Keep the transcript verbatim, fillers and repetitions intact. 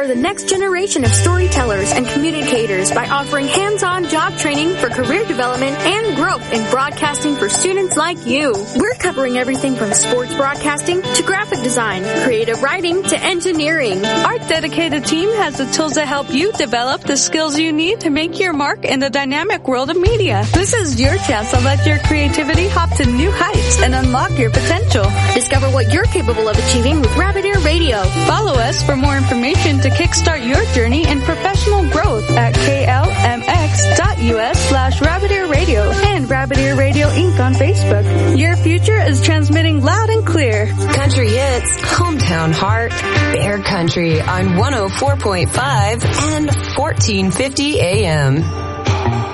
empower the next generation of storytellers and communicators by offering hands-on job training for career development and growth in broadcasting for students like you. We're covering everything from sports broadcasting to graphic design, creative writing to engineering. Our dedicated team has the tools to help you develop the skills you need to make your mark in the dynamic world of media. This is your chance to let your creativity hop to new heights and unlock your potential. Discover what you're capable of achieving with Rabbit Ear Radio. Follow us for more information to kickstart your journey in professional growth at klmx.us slash Rabbit Ear Radio and Rabbit Ear Radio Incorporated on Facebook. Your future is transmitting loud and clear. Country hits, hometown heart, Bear Country on one oh four point five and fourteen fifty A M.